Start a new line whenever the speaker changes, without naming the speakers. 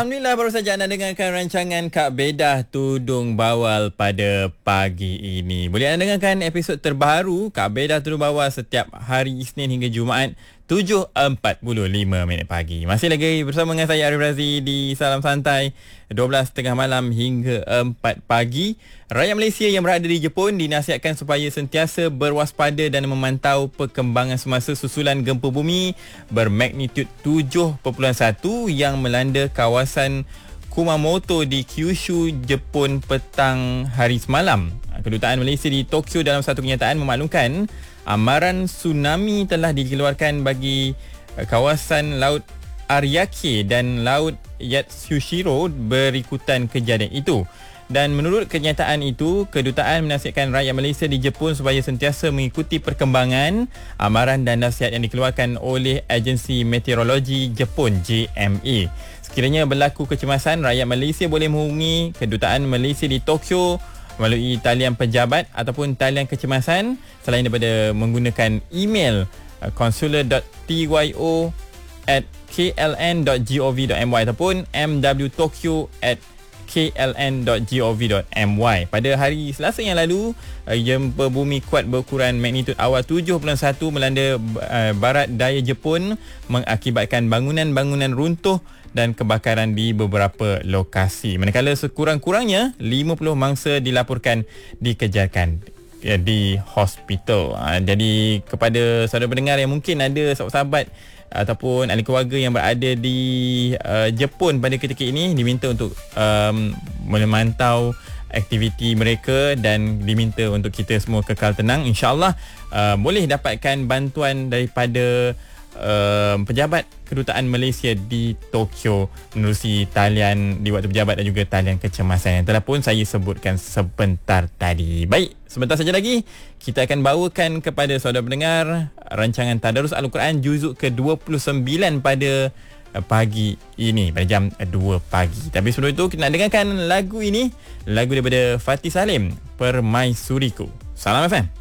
Alhamdulillah, baru saja anda dengarkan rancangan Kak Bedah Tudung Bawal pada pagi ini. Boleh anda dengarkan episod terbaru Kak Bedah Tudung Bawal setiap hari Isnin hingga Jumaat 7.45 pagi. Masih lagi bersama dengan saya Arif Razi di Salam Santai 12.30 malam hingga 4 pagi. Rakyat Malaysia yang berada di Jepun dinasihatkan supaya sentiasa berwaspada dan memantau perkembangan semasa susulan gempa bumi bermagnitud 7.1 yang melanda kawasan Kumamoto di Kyushu, Jepun petang hari semalam. Kedutaan Malaysia di Tokyo dalam satu kenyataan memaklumkan amaran tsunami telah dikeluarkan bagi kawasan Laut Ariake dan Laut Yatsushiro berikutan kejadian itu. Dan menurut kenyataan itu, kedutaan menasihatkan rakyat Malaysia di Jepun supaya sentiasa mengikuti perkembangan amaran dan nasihat yang dikeluarkan oleh Agensi Meteorologi Jepun JMA. Sekiranya berlaku kecemasan, rakyat Malaysia boleh menghubungi kedutaan Malaysia di Tokyo melalui talian pejabat ataupun talian kecemasan selain daripada menggunakan email consular.tyo@kln.gov.my ataupun mwtokyo@kln.gov.my. Pada hari Selasa yang lalu, gempa bumi kuat berukuran magnitud awal 7.1 melanda barat daya Jepun mengakibatkan bangunan-bangunan runtuh dan kebakaran di beberapa lokasi. Manakala sekurang-kurangnya 50 mangsa dilaporkan dikejarkan di hospital. Jadi kepada saudara pendengar yang mungkin ada sahabat-sahabat ataupun ahli keluarga yang berada di Jepun pada ketika ini, diminta untuk memantau aktiviti mereka dan diminta untuk kita semua kekal tenang. InsyaAllah boleh dapatkan bantuan daripada pejabat kedutaan Malaysia di Tokyo menerusi talian di waktu pejabat dan juga talian kecemasan yang telah pun saya sebutkan sebentar tadi. Baik, sebentar saja lagi kita akan bawakan kepada saudara pendengar rancangan Tadarus Al-Quran juzuk ke-29 pada pagi ini pada jam 2 pagi. Tapi sebelum itu kita nak dengarkan lagu ini, lagu daripada Fatih Salim, Permaisuriku. Salam FM.